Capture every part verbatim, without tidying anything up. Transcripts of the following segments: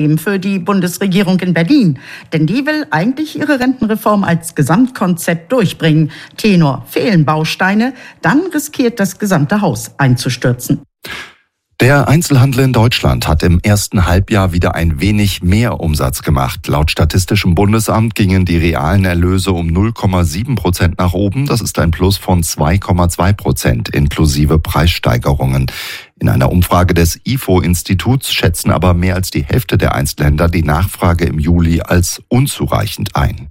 für die Bundesregierung in Berlin. Denn die will eigentlich ihre Rentenreform als Gesamtkonzept durchbringen. Tenor: fehlen Bausteine, dann riskiert das gesamte Haus einzustürzen. Der Einzelhandel in Deutschland hat im ersten Halbjahr wieder ein wenig mehr Umsatz gemacht. Laut Statistischem Bundesamt gingen die realen Erlöse um null Komma sieben Prozent nach oben. Das ist ein Plus von zwei Komma zwei Prozent inklusive Preissteigerungen. In einer Umfrage des I F O-Instituts schätzen aber mehr als die Hälfte der Einzelhändler die Nachfrage im Juli als unzureichend ein.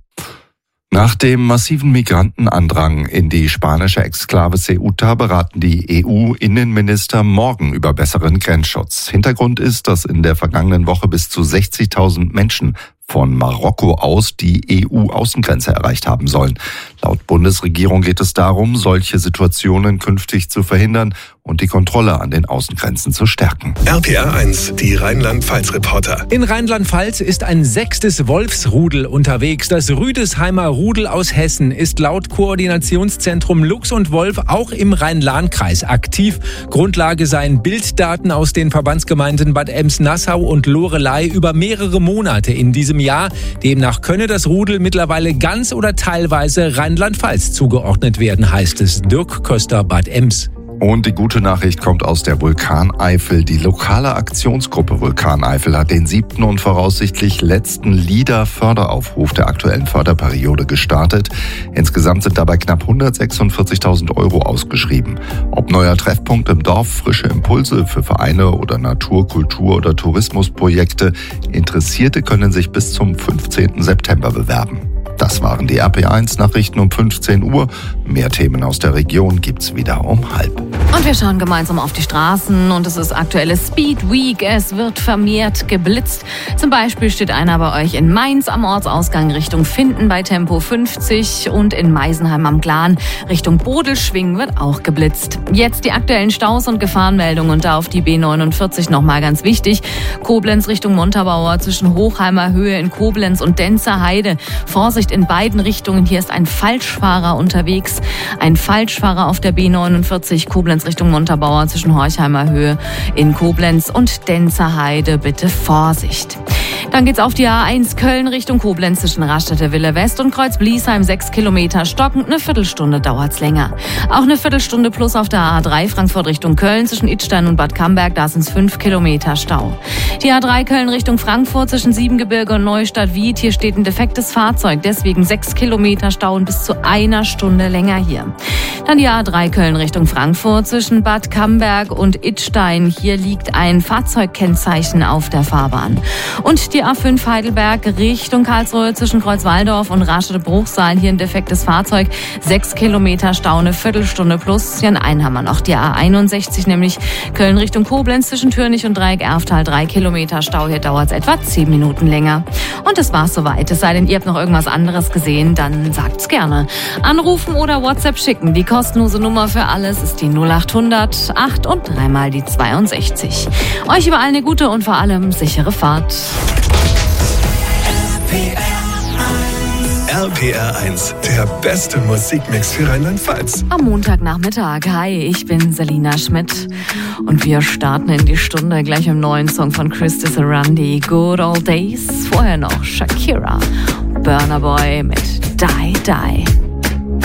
Nach dem massiven Migrantenandrang in die spanische Exklave Ceuta beraten die E U-Innenminister morgen über besseren Grenzschutz. Hintergrund ist, dass in der vergangenen Woche bis zu sechzigtausend Menschen von Marokko aus die E U-Außengrenze erreicht haben sollen. Laut Bundesregierung geht es darum, solche Situationen künftig zu verhindern und die Kontrolle an den Außengrenzen zu stärken. R P R eins, die Rheinland-Pfalz-Reporter. In Rheinland-Pfalz ist ein sechstes Wolfsrudel unterwegs. Das Rüdesheimer Rudel aus Hessen ist laut Koordinationszentrum Luchs und Wolf auch im Rhein-Lahn-Kreis aktiv. Grundlage seien Bilddaten aus den Verbandsgemeinden Bad Ems-Nassau und Loreley über mehrere Monate in diesem Jahr. Demnach könne das Rudel mittlerweile ganz oder teilweise Rheinland-Pfalz zugeordnet werden, heißt es. Dirk Köster, Bad Ems. Und die gute Nachricht kommt aus der Vulkaneifel. Die lokale Aktionsgruppe Vulkaneifel hat den siebten und voraussichtlich letzten LIDA-Förderaufruf der aktuellen Förderperiode gestartet. Insgesamt sind dabei knapp hundertsechsundvierzigtausend Euro ausgeschrieben. Ob neuer Treffpunkt im Dorf, frische Impulse für Vereine oder Natur-, Kultur- oder Tourismusprojekte. Interessierte können sich bis zum fünfzehnten September bewerben. Das waren die R P eins Nachrichten um fünfzehn Uhr. Mehr Themen aus der Region gibt's wieder um halb. Und wir schauen gemeinsam auf die Straßen und es ist aktuelle Speed Week. Es wird vermehrt geblitzt. Zum Beispiel steht einer bei euch in Mainz am Ortsausgang Richtung Finden bei Tempo fünfzig und in Meisenheim am Glan Richtung Bodelschwingen wird auch geblitzt. Jetzt die aktuellen Staus und Gefahrenmeldungen und da auf die B neunundvierzig nochmal ganz wichtig. Koblenz Richtung Montabaur zwischen Hochheimer Höhe in Koblenz und Denzer Heide. Vorsicht in beiden Richtungen. Hier ist ein Falschfahrer unterwegs. Ein Falschfahrer auf der B neunundvierzig Koblenz Richtung Montabaur zwischen Horchheimer Höhe in Koblenz und Denzer Heide. Bitte Vorsicht. Dann geht's auf die A eins Köln Richtung Koblenz zwischen Raststätte Wille West und Kreuz Bliesheim. Sechs Kilometer stockend. Eine Viertelstunde dauert's länger. Auch eine Viertelstunde plus auf der A drei Frankfurt Richtung Köln zwischen Idstein und Bad Camberg. Da sind's fünf Kilometer Stau. Die A drei Köln Richtung Frankfurt zwischen Siebengebirge und Neustadt-Wied. Hier steht ein defektes Fahrzeug. Deswegen sechs Kilometer Stau und bis zu einer Stunde länger hier. Dann die A drei Köln Richtung Frankfurt zwischen Bad Camberg und Idstein. Hier liegt ein Fahrzeugkennzeichen auf der Fahrbahn. Und die A fünf Heidelberg Richtung Karlsruhe zwischen Kreuzwaldorf und Raststätte-Bruchsal. Hier ein defektes Fahrzeug. Sechs Kilometer Stau, eine Viertelstunde plus. Hier in einen haben wir noch die A einundsechzig, nämlich Köln Richtung Koblenz zwischen Türnich und Dreieck-Erftal. Drei Kilometer Stau. Hier dauert es etwa zehn Minuten länger. Und das war's soweit. Es sei denn, ihr habt noch irgendwas anderes gesehen, dann sagt's gerne. Anrufen oder WhatsApp schicken. Die kostenlose Nummer für alles ist die null acht hundert acht und dreimal die zweiundsechzig. Euch überall eine gute und vor allem sichere Fahrt. R P R eins, der beste Musikmix für Rheinland-Pfalz. Am Montagnachmittag. Hi, ich bin Selina Schmidt und wir starten in die Stunde gleich im neuen Song von Christy Sarandi, Good Old Days. Vorher noch Shakira, Burna Boy mit Die Die.